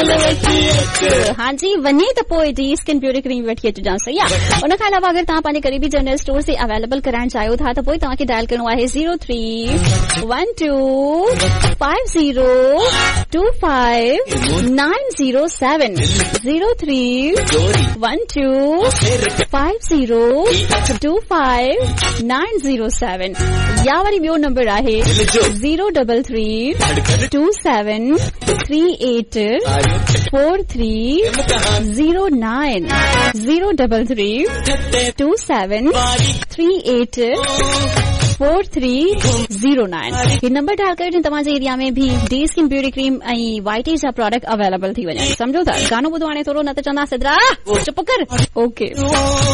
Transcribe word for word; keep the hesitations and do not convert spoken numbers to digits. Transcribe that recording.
हाँ जी, वनी त पोइ डी स्किन ब्यूटी क्रीम वठी अचिजांइ, सही आहे। उन खां अलावा अगरि तव्हां पंहिंजे करीबी जनरल स्टोर से अवेलेबल कराइण चाहियो था त पोइ तव्हांखे डायल करणो आहे zero three one two five zero two five nine zero seven zero three one two five zero two five nine zero seven या वरी ॿियो नंबर आहे zero double three two seven three eight four three zero nine zero double three two seven three eight four three zero nine ही number dial करे तव्हांजे area में भी D skin beauty cream ऐं वाइटी जा प्रोडक्ट अवेलेबल थी वञनि। सम्झो था? गानो ॿुधो हाणे थोरो, न त चवंदा सिद्रा चुप कर। ओके